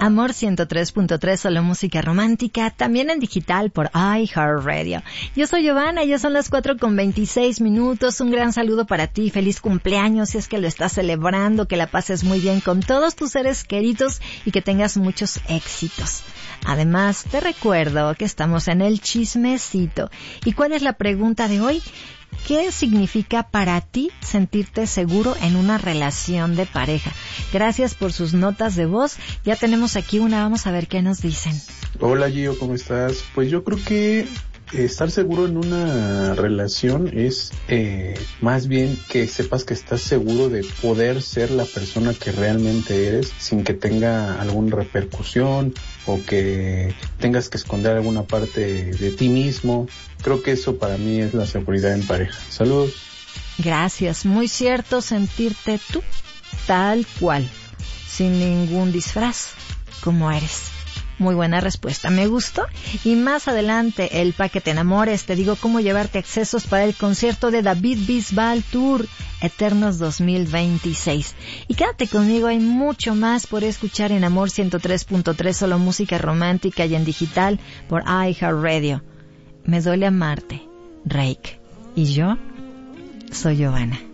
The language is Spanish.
Amor 103.3, solo música romántica, también en digital por iHeartRadio. Yo soy Giovanna, ya son las 4:26. Un gran saludo para ti, feliz cumpleaños si es que lo estás celebrando, que la pases muy bien con todos tus seres queridos y que tengas muchos éxitos. Además, te recuerdo que estamos en el chismecito. ¿Y cuál es la pregunta de hoy? ¿Qué significa para ti sentirte seguro en una relación de pareja? Gracias por sus notas de voz. Ya tenemos aquí una, vamos a ver qué nos dicen. Hola Gio, ¿cómo estás? Pues yo creo que estar seguro en una relación es más bien que sepas que estás seguro de poder ser la persona que realmente eres sin que tenga alguna repercusión o que tengas que esconder alguna parte de ti mismo. Creo que eso para mí es la seguridad en pareja. Saludos. Gracias, muy cierto, sentirte tú, tal cual, sin ningún disfraz, como eres. Muy buena respuesta, me gustó. Y más adelante, el Pa' que te enamores, te digo cómo llevarte accesos para el concierto de David Bisbal Tour Eternos 2026. Y quédate conmigo, hay mucho más por escuchar en Amor 103.3, solo música romántica y en digital por iHeartRadio. Me duele amarte, Reik. Y yo soy Giovanna.